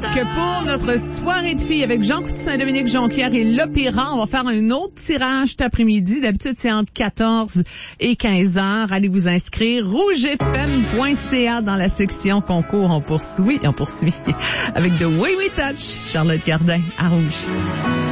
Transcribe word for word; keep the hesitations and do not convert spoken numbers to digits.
que pour notre soirée de filles avec Jean Coutu, Dominique Jonquière et l'Opéra, on va faire un autre tirage cet après-midi. D'habitude, c'est entre quatorze et quinze heures. Allez vous inscrire. rouge f m point c a dans la section concours. On poursuit, on poursuit avec The Way We Touch. Charlotte Cardin à Rouge.